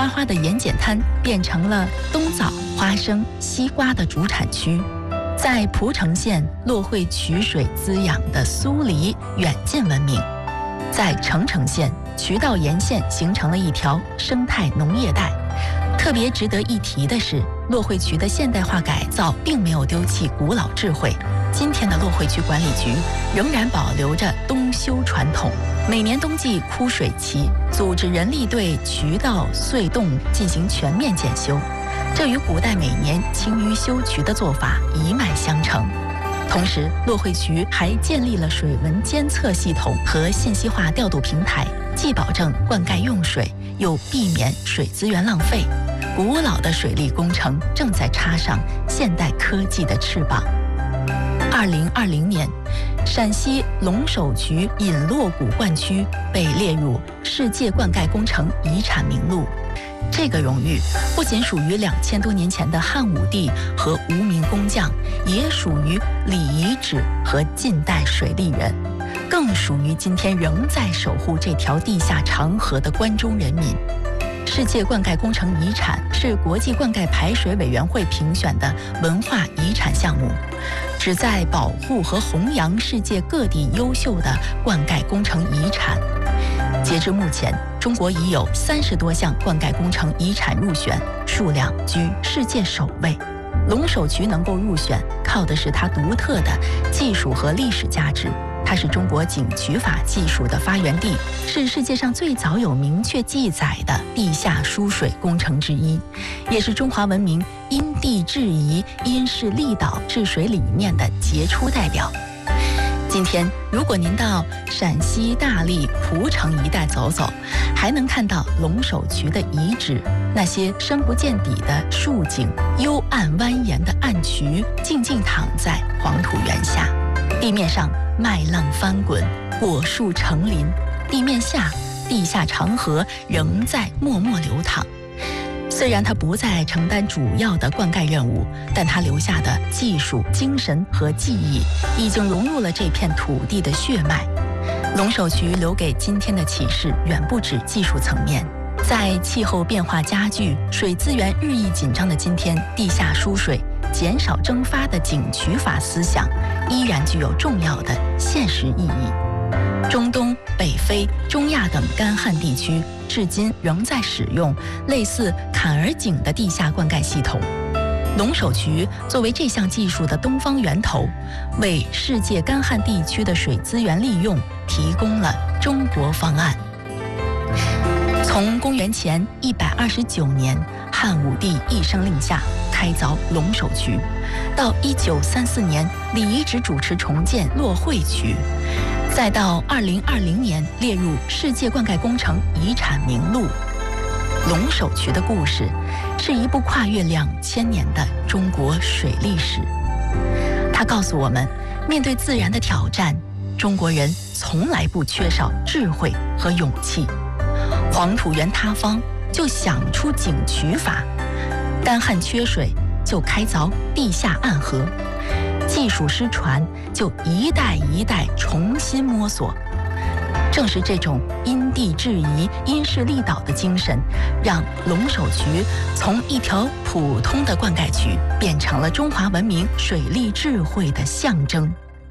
花花的盐碱滩变成了冬枣、花生、西瓜的主产区。在蒲城县洛惠渠水滋养的苏梨远近闻名。在澄城县，渠道沿线形成了一条生态农业带。特别值得一提的是，洛惠渠的现代化改造并没有丢弃古老智慧。今天的洛惠渠管理局仍然保留着冬修传统，每年冬季枯水期，组织人力对渠道隧洞进行全面检修。这与古代每年清淤修渠的做法一脉相承。同时，洛惠渠还建立了水文监测系统和信息化调度平台，既保证灌溉用水，又避免水资源浪费。古老的水利工程正在插上现代科技的翅膀。2020年，陕西龙首渠引洛古灌区被列入世界灌溉工程遗产名录。这个荣誉不仅属于2000多年前的汉武帝和无名工匠，也属于礼遗址和近代水利人，更属于今天仍在守护这条地下长河的关中人民。世界灌溉工程遗产是国际灌溉排水委员会评选的文化遗产项目，旨在保护和弘扬世界各地优秀的灌溉工程遗产。截至目前，中国已有30多项灌溉工程遗产入选，数量居世界首位。龙首渠能够入选，靠的是它独特的技术和历史价值。它是中国井渠法技术的发源地，是世界上最早有明确记载的地下输水工程之一，也是中华文明因地制宜、因势利导治水理念的杰出代表。今天，如果您到陕西大荔、蒲城一带走走，还能看到龙首渠的遗址，那些深不见底的竖井、幽暗蜿蜒的暗渠，静静躺在黄土原下。地面上麦浪翻滚，果树成林；地面下，地下长河仍在默默流淌。虽然它不再承担主要的灌溉任务，但它留下的技术、精神和记忆，已经融入了这片土地的血脉。龙首渠留给今天的启示远不止技术层面。在气候变化加剧、水资源日益紧张的今天，地下输水、减少蒸发的井渠法思想依然具有重要的现实意义。中东、北非、中亚等干旱地区至今仍在使用类似坎儿井的地下灌溉系统。龙首渠作为这项技术的东方源头，为世界干旱地区的水资源利用提供了中国方案。从公元前129年汉武帝一声令下开凿龙首渠，到1934年李遗址主持重建洛惠渠，再到2020年列入世界灌溉工程遗产名录。龙首渠的故事是一部跨越2000年的中国水历史。它告诉我们，面对自然的挑战，中国人从来不缺少智慧和勇气。黄土原塌方就想出井渠法，干旱缺水就开凿地下暗河，技术失传就一代一代重新摸索。正是这种因地制宜、因势利导的精神，让龙首渠从一条普通的灌溉渠变成了中华文明水利智慧的象征。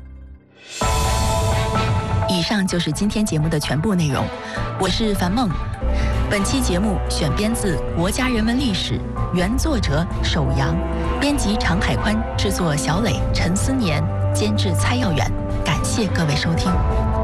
以上就是今天节目的全部内容，我是樊梦。本期节目选编自《国家人文历史》，原作者首阳，编辑常海宽，制作小磊、陈思年，监制蔡耀远。感谢各位收听。